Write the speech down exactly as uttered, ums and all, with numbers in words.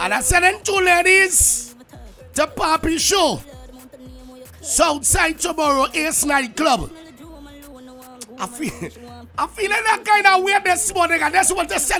And I said, then two ladies, the Papi Show. Southside tomorrow, Ace Night Club. I feel, I feel that kind of weird this morning, and that's what they said.